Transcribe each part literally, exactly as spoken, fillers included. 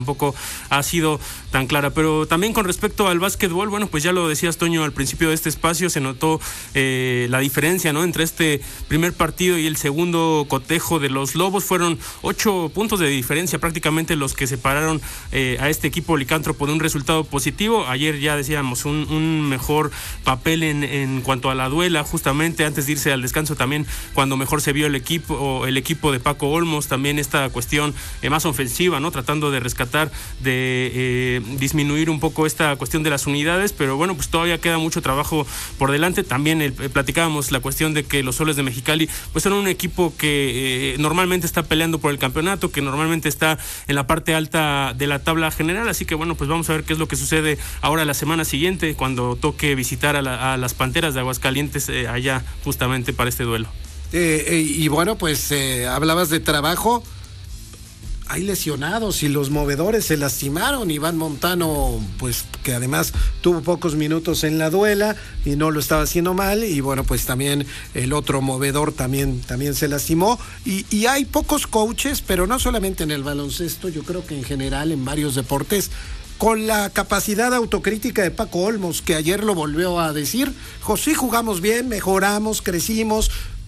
tampoco ha sido tan clara. Pero también con respecto al básquetbol, bueno, pues ya lo decías, Toño, al principio de este espacio, se notó eh, la diferencia, ¿no?, entre este primer partido y el segundo cotejo de los Lobos. Fueron ocho puntos de diferencia prácticamente los que separaron eh, a este equipo licántropo de un resultado positivo. Ayer ya decíamos un, un mejor papel en, en cuanto a la duela, justamente antes de irse al descanso también, cuando mejor se vio el equipo, el equipo de Paco Olmos, también esta cuestión eh, más ofensiva, ¿no?, tratando de rescatar de eh, disminuir un poco esta cuestión de las unidades, pero bueno, pues todavía queda mucho trabajo por delante. También eh, platicábamos la cuestión de que los Soles de Mexicali pues son un equipo que eh, normalmente está peleando por el campeonato, que normalmente está en la parte alta de la tabla general, así que bueno, pues vamos a ver qué es lo que sucede ahora la semana siguiente, cuando toque visitar a, la, a las Panteras de Aguascalientes eh, allá justamente para este duelo. Eh, eh, y bueno, pues eh, hablabas de trabajo. Hay lesionados y los movedores se lastimaron. Iván Montano, pues que además tuvo pocos minutos en la duela y no lo estaba haciendo mal, y bueno, pues también el otro movedor también, también se lastimó, y, y hay pocos coaches, pero no solamente en el baloncesto, yo creo que en general en varios deportes, con la capacidad autocrítica de Paco Olmos, que ayer lo volvió a decir. José, jugamos bien, mejoramos, crecimos,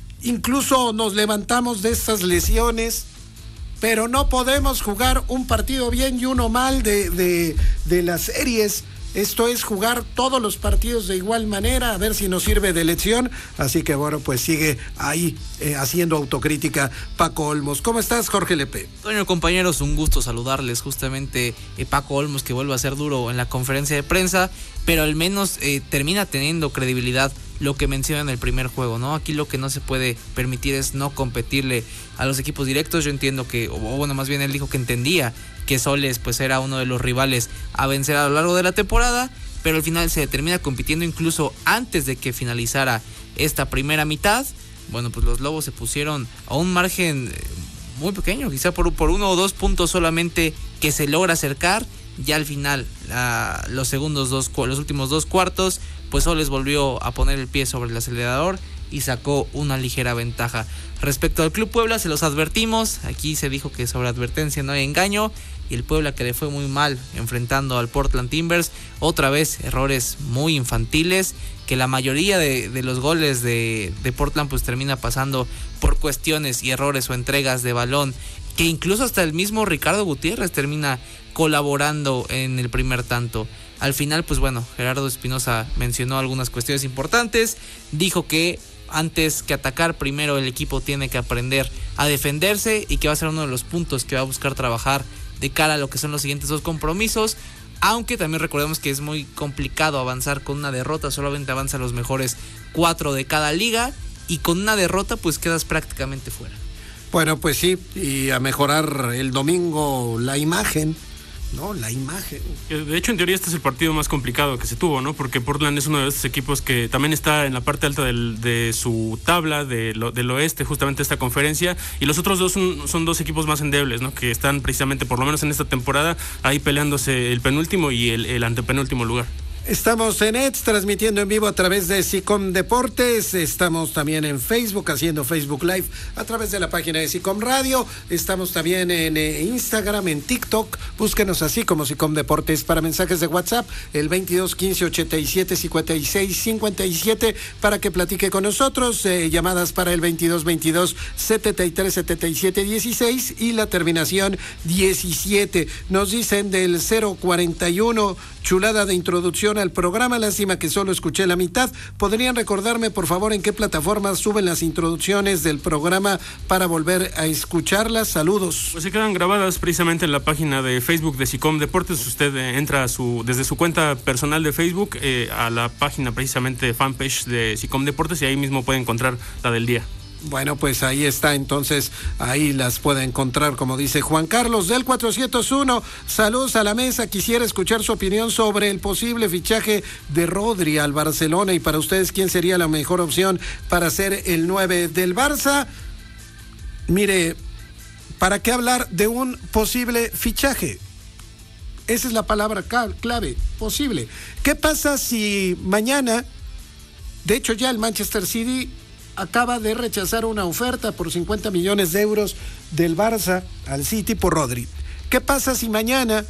incluso nos levantamos de estas lesiones, pero no podemos jugar un partido bien y uno mal de, de, de las series. Esto es jugar todos los partidos de igual manera, a ver si nos sirve de lección. Así que bueno, pues sigue ahí eh, haciendo autocrítica Paco Olmos. ¿Cómo estás, Jorge Lepe? Bueno, compañeros, un gusto saludarles. Justamente eh, Paco Olmos, que vuelve a ser duro en la conferencia de prensa, pero al menos eh, termina teniendo credibilidad lo que menciona en el primer juego, ¿no? Aquí lo que no se puede permitir es no competirle a los equipos directos. Yo entiendo que, o bueno, más bien él dijo que entendía que Soles pues era uno de los rivales a vencer a lo largo de la temporada, pero al final se termina compitiendo incluso antes de que finalizara esta primera mitad. Bueno, pues los Lobos se pusieron a un margen muy pequeño, quizá por, por uno o dos puntos solamente, que se logra acercar. Ya al final, a los segundos dos, los últimos dos cuartos, pues Soles volvió a poner el pie sobre el acelerador y sacó una ligera ventaja. Respecto al Club Puebla, se los advertimos, aquí se dijo que sobre advertencia no hay engaño, y el Puebla, que le fue muy mal enfrentando al Portland Timbers, otra vez errores muy infantiles, que la mayoría de, de los goles de, de Portland pues termina pasando por cuestiones y errores o entregas de balón, que incluso hasta el mismo Ricardo Gutiérrez termina colaborando en el primer tanto. Al final, pues bueno, Gerardo Espinosa mencionó algunas cuestiones importantes, dijo que antes que atacar, primero el equipo tiene que aprender a defenderse, y que va a ser uno de los puntos que va a buscar trabajar de cara a lo que son los siguientes dos compromisos, aunque también recordemos que es muy complicado avanzar con una derrota, solamente avanzan los mejores cuatro de cada liga, y con una derrota pues quedas prácticamente fuera. Bueno, pues sí, y a mejorar el domingo la imagen, ¿no? La imagen. De hecho, en teoría este es el partido más complicado que se tuvo, ¿no? Porque Portland es uno de estos equipos que también está en la parte alta del, de su tabla de lo, del oeste, justamente esta conferencia, y los otros dos son, son dos equipos más endebles, ¿no? Que están precisamente, por lo menos en esta temporada, ahí peleándose el penúltimo y el, el antepenúltimo lugar. Estamos en E T S transmitiendo en vivo a través de SICOM Deportes. Estamos también en Facebook haciendo Facebook Live a través de la página de SICOM Radio. Estamos también en eh, Instagram, en TikTok. Búsquenos así como SICOM Deportes. Para mensajes de WhatsApp, el veintidós quince ochenta y siete cincuenta y seis cincuenta y siete para que platique con nosotros. Eh, llamadas para el veintidós veintidós setenta y tres setenta y siete dieciséis y la terminación diecisiete. Nos dicen del cero cuarenta y uno, chulada de introducción al programa, lástima que solo escuché la mitad. ¿Podrían recordarme, por favor, en qué plataformas suben las introducciones del programa para volver a escucharlas? Saludos. Pues se quedan grabadas precisamente en la página de Facebook de SICOM Deportes. Usted eh, entra a su, desde su cuenta personal de Facebook eh, a la página precisamente fanpage de SICOM Deportes, y ahí mismo puede encontrar la del día. Bueno, pues ahí está, entonces ahí las puede encontrar, como dice Juan Carlos del cuatrocientos uno. Saludos a la mesa, quisiera escuchar su opinión sobre el posible fichaje de Rodri al Barcelona, y para ustedes, ¿quién sería la mejor opción para ser el nueve del Barça? Mire, ¿para qué hablar de un posible fichaje? Esa es la palabra clave, posible. ¿Qué pasa si mañana, de hecho ya el Manchester City acaba de rechazar una oferta por cincuenta millones de euros del Barça al City por Rodri? ¿Qué pasa si mañana